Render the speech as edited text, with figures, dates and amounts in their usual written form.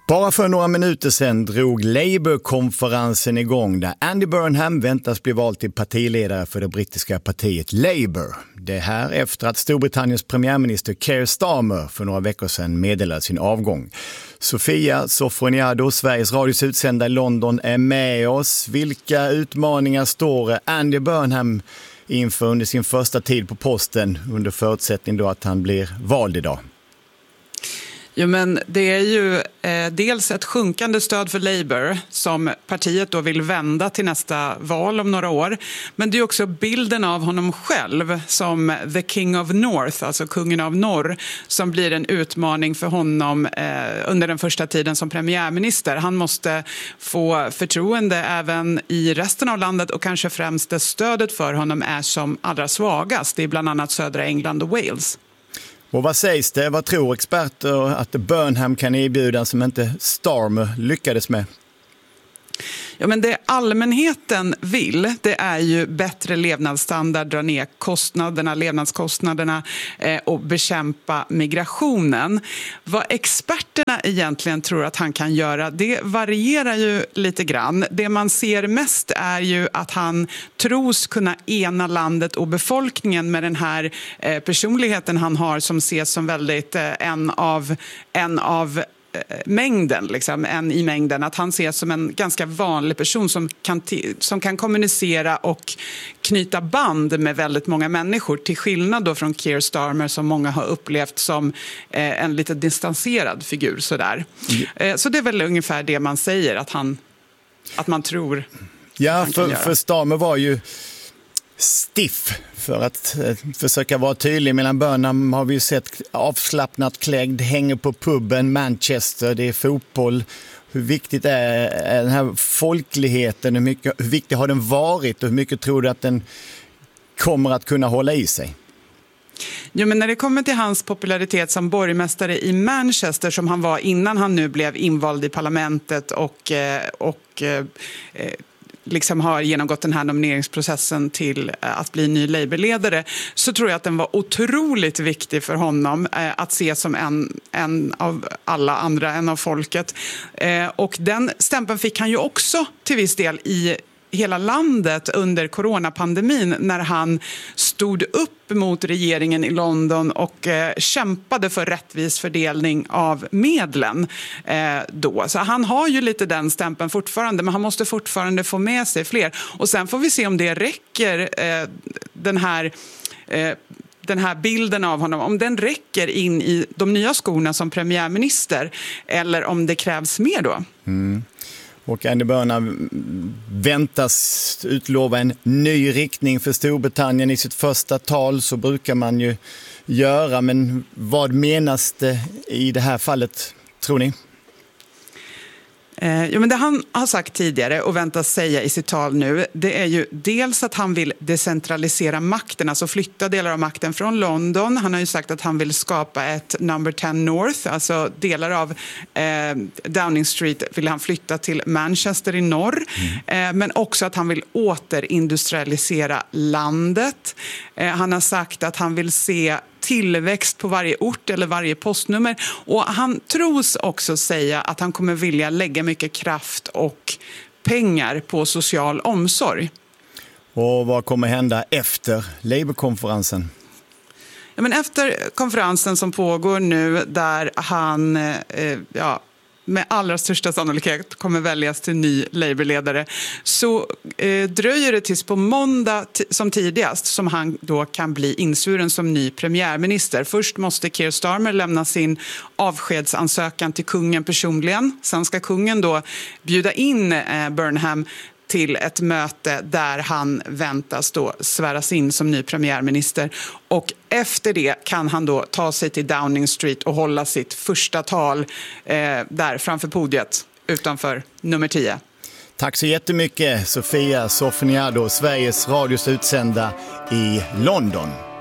Bara för några minuter sedan drog Labour-konferensen igång där Andy Burnham väntas bli vald till partiledare för det brittiska partiet Labour. Det här efter att Storbritanniens premiärminister Keir Starmer för några veckor sedan meddelade sin avgång. Sofia Sofroniado, Sveriges Radios utsända i London, är med oss. Vilka utmaningar står Andy Burnham inför under sin första tid på posten under förutsättning då att han blir vald idag? Jo, men det är ju dels ett sjunkande stöd för Labour som partiet då vill vända till nästa val om några år. Men det är också bilden av honom själv som the king of north, alltså kungen av norr, som blir en utmaning för honom under den första tiden som premiärminister. Han måste få förtroende även i resten av landet och kanske främst det stödet för honom är som allra svagast. Det är bland annat södra England och Wales. Och vad sägs det? Vad tror experter att Burnham kan erbjuda som inte Starmer lyckades med? Ja, men det allmänheten vill, det är ju bättre levnadsstandard, dra ner levnadskostnaderna och bekämpa migrationen. Vad experterna egentligen tror att han kan göra, det varierar ju lite grann. Det man ser mest är ju att han tros kunna ena landet och befolkningen med den här personligheten han har som ses som väldigt en av mängden, liksom, en i mängden, att han ses som en ganska vanlig person som kan kommunicera och knyta band med väldigt många människor, till skillnad då från Keir Starmer som många har upplevt som en lite distanserad figur sådär. Så det är väl ungefär det man säger att man tror. Ja, för Starmer var ju stiff, för att försöka vara tydlig. Medan Burnham har vi sett avslappnat klädd, hänger på puben Manchester, det är fotboll. Hur viktigt är den här folkligheten? Hur viktig har den varit och hur mycket tror du att den kommer att kunna hålla i sig? Jo, men när det kommer till hans popularitet som borgmästare i Manchester, som han var innan han nu blev invald i parlamentet och liksom har genomgått den här nomineringsprocessen till att bli ny Labour-ledare, så tror jag att den var otroligt viktig för honom att se som en av alla andra, en av folket. Och den stämpeln fick han ju också till viss del i hela landet under coronapandemin när han stod upp mot regeringen i London och kämpade för rättvis fördelning av medlen då. Så han har ju lite den stämpeln fortfarande, men han måste fortfarande få med sig fler. Och sen får vi se om det räcker, den här bilden av honom, om den räcker in i de nya skorna som premiärminister eller om det krävs mer då. Mm. Och Andy Burnham väntas utlova en ny riktning för Storbritannien i sitt första tal, så brukar man ju göra. Men vad menas det i det här fallet, tror ni? Jo, men det han har sagt tidigare och väntas säga i sitt tal nu, det är ju dels att han vill decentralisera makten, alltså flytta delar av makten från London. Han har ju sagt att han vill skapa ett number 10 North, alltså delar av Downing Street vill han flytta till Manchester i norr. Men också att han vill återindustrialisera landet. Han har sagt att han vill se tillväxt på varje ort eller varje postnummer. Och han tros också säga att han kommer vilja lägga mycket kraft och pengar på social omsorg. Och vad kommer hända efter Labour-konferensen? Ja, men efter konferensen som pågår nu, där han med allra största sannolikhet kommer väljas till ny Labour-ledare, så dröjer det tills på måndag som tidigast som han då kan bli insvuren som ny premiärminister. Först måste Keir Starmer lämna sin avskedsansökan till kungen personligen. Sen ska kungen då bjuda in Burnham till ett möte där han väntas då sväras in som ny premiärminister. Och efter det kan han då ta sig till Downing Street och hålla sitt första tal där framför podiet utanför nummer 10. Tack så jättemycket, Sofia Sofroniado, Sveriges Radios utsända i London.